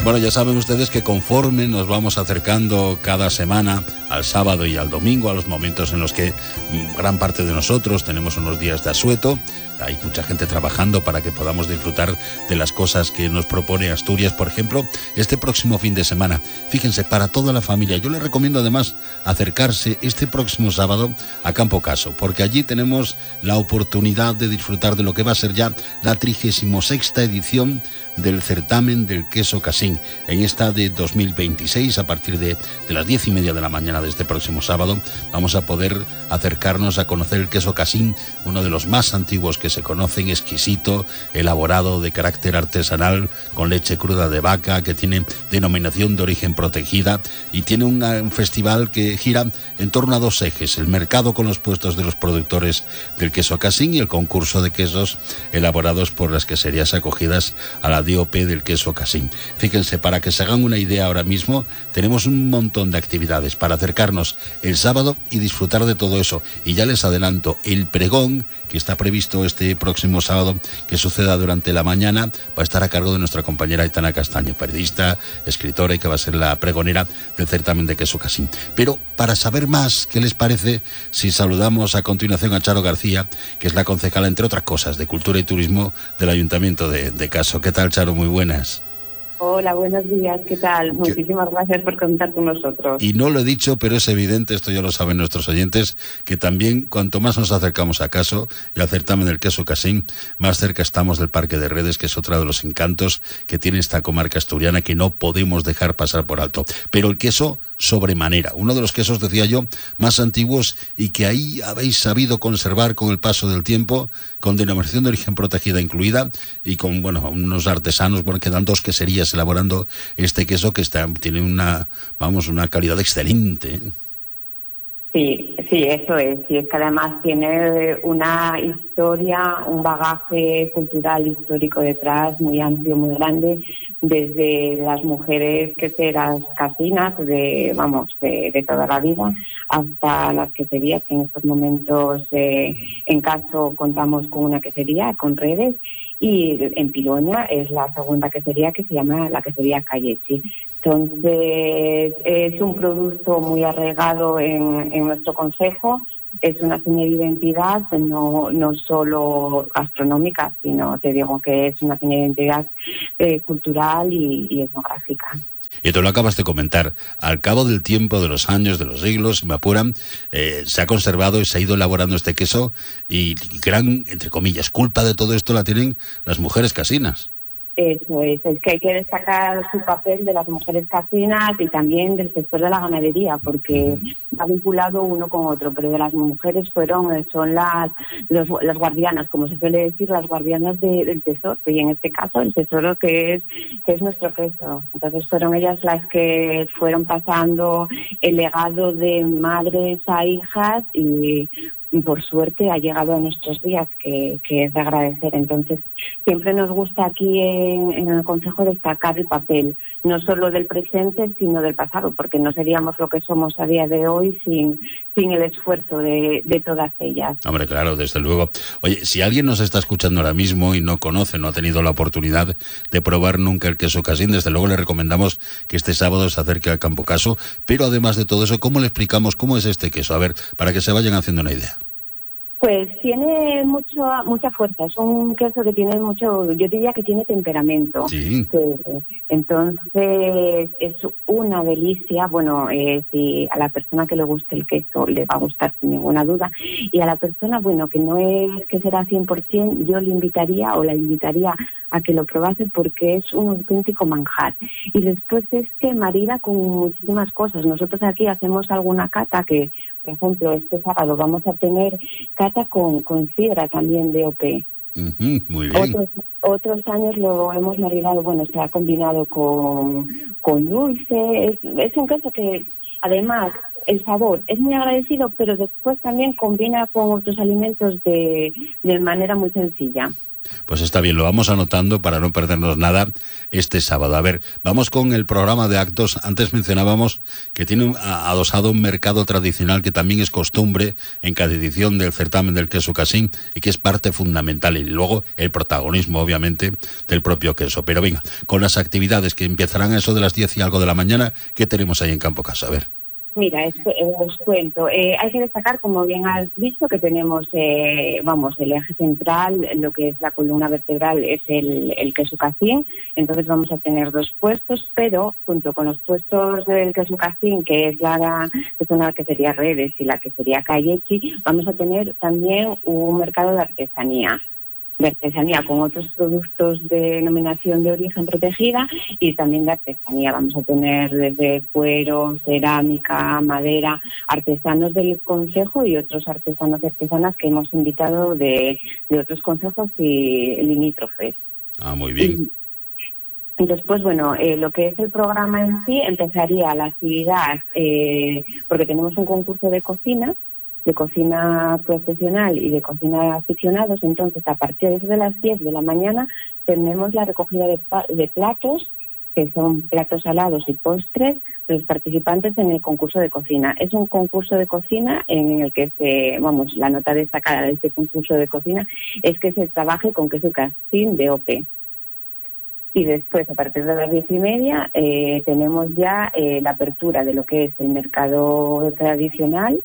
Bueno, ya saben ustedes que conforme nos vamos acercando cada semana al sábado y al domingo, a los momentos en los que gran parte de nosotros tenemos unos días de asueto, hay mucha gente trabajando para que podamos disfrutar de las cosas que nos propone Asturias. Por ejemplo, este próximo fin de semana, fíjense, para toda la familia, yo les recomiendo además acercarse este próximo sábado a Campo Caso, porque allí tenemos la oportunidad de disfrutar de lo que va a ser ya la 36ª edición del certamen del queso Casín. En esta de 2026, a partir de las 10:30 de la mañana de este próximo sábado, vamos a poder acercarnos a conocer el queso Casín, uno de los más antiguos que se conocen, exquisito, elaborado de carácter artesanal, con leche cruda de vaca, que tiene denominación de origen protegida, y tiene un festival que gira en torno a dos ejes: el mercado con los puestos de los productores del queso Casín y el concurso de quesos elaborados por las queserías acogidas a la DOP del queso Casín. Fíjense, para que se hagan una idea ahora mismo, tenemos un montón de actividades para acercarnos el sábado y disfrutar de todo eso. Y ya les adelanto, el pregón que está previsto este próximo sábado, que suceda durante la mañana, va a estar a cargo de nuestra compañera Aitana Castaño, periodista, escritora, y que va a ser la pregonera del certamen de queso Casín. Pero para saber más, ¿qué les parece si saludamos a continuación a Charo García, que es la concejala, entre otras cosas, de Cultura y Turismo del Ayuntamiento de Caso? ¿Qué tal, Charo? Muy buenas. Hola, buenos días, ¿qué tal? Muchísimas gracias por contar con nosotros. Y no lo he dicho, pero es evidente, esto ya lo saben nuestros oyentes, que también cuanto más nos acercamos a Caso y al certamen del queso Casín, más cerca estamos del Parque de Redes, que es otro de los encantos que tiene esta comarca asturiana, que no podemos dejar pasar por alto. Pero el queso sobremanera, uno de los quesos, decía yo, más antiguos, y que ahí habéis sabido conservar con el paso del tiempo, con denominación de origen protegida incluida, y con, bueno, unos artesanos, bueno, quedan dos queserías elaborando este queso que tiene una calidad excelente. Sí, eso es. Y es que además tiene una historia, un bagaje cultural histórico detrás muy amplio, muy grande, desde las mujeres queseras casinas de toda la vida, hasta las queserías que en estos momentos en Caso contamos con una quesería, con Redes, y en Piloña es la segunda quesería, que se llama la quesería Callechi. Entonces, es un producto muy arraigado en nuestro concejo, es una señal de identidad, no solo gastronómica, sino te digo que es una señal de identidad cultural y etnográfica. Y tú lo acabas de comentar, al cabo del tiempo, de los años, de los siglos, si me apuran, se ha conservado y se ha ido elaborando este queso, y gran, entre comillas, culpa de todo esto la tienen las mujeres casinas. Eso es que hay que destacar su papel de las mujeres casinas y también del sector de la ganadería, porque va vinculado uno con otro, pero de las mujeres son las guardianas, como se suele decir, las guardianas del tesoro, y en este caso el tesoro que es nuestro queso. Entonces fueron ellas las que fueron pasando el legado de madres a hijas, y por suerte ha llegado a nuestros días, que es de agradecer. Entonces siempre nos gusta aquí en el Concejo destacar el papel, no solo del presente, sino del pasado, porque no seríamos lo que somos a día de hoy sin el esfuerzo de todas ellas. Hombre, claro, desde luego. Oye, si alguien nos está escuchando ahora mismo y no conoce, no ha tenido la oportunidad de probar nunca el queso Casín, desde luego le recomendamos que este sábado se acerque al Campo Caso. Pero además de todo eso, ¿cómo le explicamos cómo es este queso? A ver, para que se vayan haciendo una idea. Pues tiene mucha fuerza, es un queso que tiene mucho, yo diría que tiene temperamento. Sí. Entonces es una delicia. Bueno, si a la persona que le guste el queso le va a gustar sin ninguna duda, y a la persona, bueno, que no es que será 100%, yo le invitaría a que lo probase, porque es un auténtico manjar. Y después es que marida con muchísimas cosas. Nosotros aquí hacemos alguna cata que, por ejemplo, este sábado vamos a tener cata con sidra también de OP. Muy bien. Otros años lo hemos marinado, bueno, se ha combinado con dulce. Es un queso que, además, el sabor es muy agradecido, pero después también combina con otros alimentos de manera muy sencilla. Pues está bien, lo vamos anotando para no perdernos nada este sábado. A ver, vamos con el programa de actos. Antes mencionábamos que tiene adosado un mercado tradicional que también es costumbre en cada edición del certamen del queso casín y que es parte fundamental. Y luego el protagonismo, obviamente, del propio queso. Pero venga, con las actividades que empezarán a eso de las 10 y algo de la mañana, ¿qué tenemos ahí en Campo Caso? A ver. Mira, os cuento. Hay que destacar, como bien has visto, que tenemos, el eje central, lo que es la columna vertebral, es el queso casín. Entonces vamos a tener 2 puestos, pero junto con los puestos del queso casín, que es una que sería Redes y la que sería Callechi, vamos a tener también un mercado de artesanía con otros productos de denominación de origen protegida y también de artesanía. Vamos a tener desde cuero, cerámica, madera, artesanos del concejo y otros artesanos y artesanas que hemos invitado de otros concejos y limítrofes. Ah, muy bien. Y después, lo que es el programa en sí, empezaría la actividad, porque tenemos un concurso de cocina profesional y de cocina de aficionados. Entonces, a partir de las 10 de la mañana tenemos la recogida de platos, que son platos salados y postres, de los participantes en el concurso de cocina. Es un concurso de cocina en el que la nota destacada de este concurso de cocina es que se trabaje con queso casín de OP. Y después, a partir de las 10:30, tenemos ya la apertura de lo que es el mercado tradicional.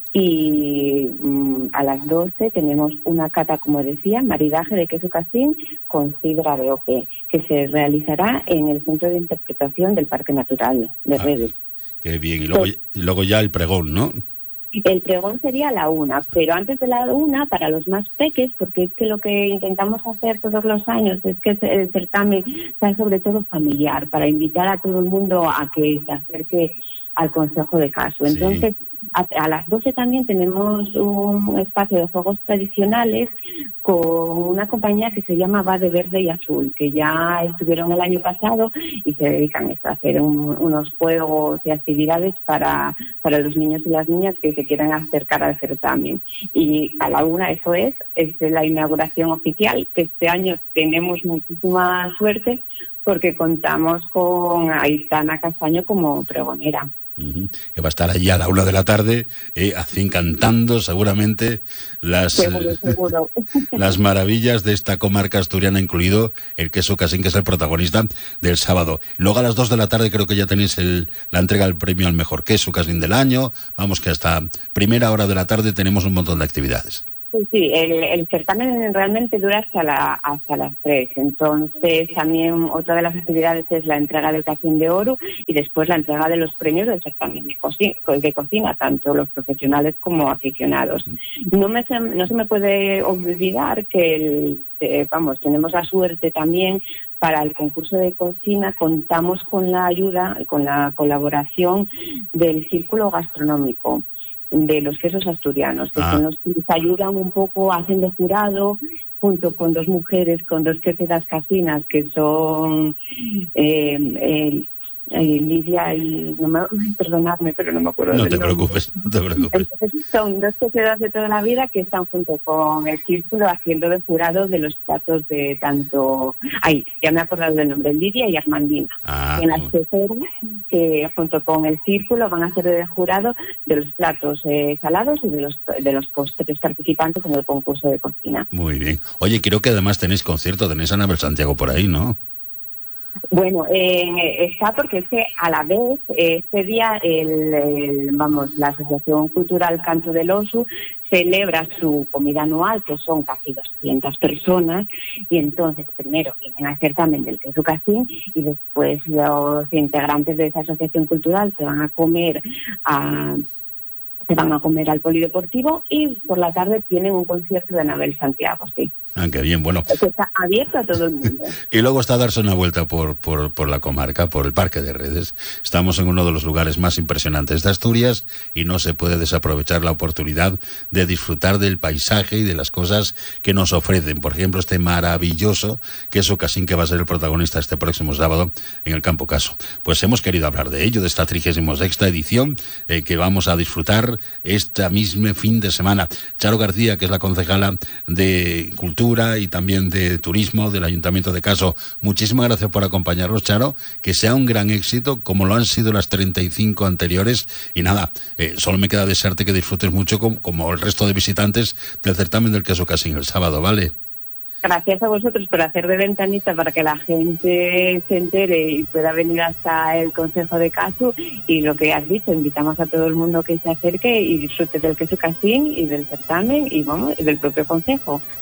Y a las 12 tenemos una cata, como decía, maridaje de queso casín con sidra de OP, que se realizará en el Centro de Interpretación del Parque Natural de Redes. Qué bien. Y luego ya el pregón, ¿no? El pregón sería a la 1, pero antes de la 1, para los más peques, porque es que lo que intentamos hacer todos los años es que el certamen sea sobre todo familiar, para invitar a todo el mundo a que se acerque al Consejo de Caso. Entonces, a las 12 también tenemos un espacio de juegos tradicionales con una compañía que se llama Va de Verde y Azul, que ya estuvieron el año pasado y se dedican a hacer unos juegos y actividades para los niños y las niñas que se quieran acercar al certamen. Y a la 1 eso es la inauguración oficial, que este año tenemos muchísima suerte porque contamos con Aitana Castaño como pregonera. Que va a estar allí a la 1 de la tarde, así cantando seguramente seguro. las maravillas de esta comarca asturiana, incluido el queso casín, que es el protagonista del sábado. Luego a las 2 de la tarde creo que ya tenéis la entrega del premio al mejor queso casín del año. Vamos, que hasta primera hora de la tarde tenemos un montón de actividades. Sí, el certamen realmente dura hasta las 3. Entonces, también otra de las actividades es la entrega del Casín de Oro y después la entrega de los premios del certamen de cocina, tanto los profesionales como aficionados. No se me puede olvidar que tenemos la suerte también para el concurso de cocina. Contamos con la ayuda, con la colaboración del Círculo Gastronómico de los quesos asturianos, que son los que nos ayudan un poco, hacen de jurado, junto con 2 mujeres, con 2 queseras casinas, que son Lidia y... perdonadme, pero no me acuerdo. No te preocupes. Entonces, son 2 queseras de toda la vida que están junto con el Círculo haciendo de jurado de los platos de tanto... ya me he acordado del nombre, Lidia y Armandina. En las queseras que junto con el Círculo van a ser de jurado de los platos salados y de los postres participantes en el concurso de cocina. Muy bien. Oye, creo que además tenéis Anabel Santiago por ahí, ¿no? Bueno, está porque es que a la vez este día la Asociación Cultural Canto del Oso celebra su comida anual, que son casi 200 personas, y entonces primero vienen al certamen del queso casín y después los integrantes de esa asociación cultural se van a comer al polideportivo y por la tarde tienen un concierto de Anabel Santiago, sí. Qué bien, bueno. Está abierto a todo el mundo. Y luego está darse una vuelta por la comarca, por el Parque de Redes. Estamos en uno de los lugares más impresionantes de Asturias y no se puede desaprovechar la oportunidad de disfrutar del paisaje y de las cosas que nos ofrecen. Por ejemplo, este maravilloso queso casín que va a ser el protagonista este próximo sábado en el Campo Caso. Pues hemos querido hablar de ello, de esta 36ª edición que vamos a disfrutar este mismo fin de semana. Charo García, que es la concejala de Cultura Cultura y también de Turismo del Ayuntamiento de Caso. Muchísimas gracias por acompañarnos, Charo, que sea un gran éxito, como lo han sido las 35 anteriores, y nada, solo me queda desearte que disfrutes mucho como el resto de visitantes del certamen del queso casín el sábado, ¿vale? Gracias a vosotros por hacer de ventanita para que la gente se entere y pueda venir hasta el Concejo de Caso. Y lo que has dicho, invitamos a todo el mundo que se acerque y disfrute del queso casín y del certamen y del propio concejo.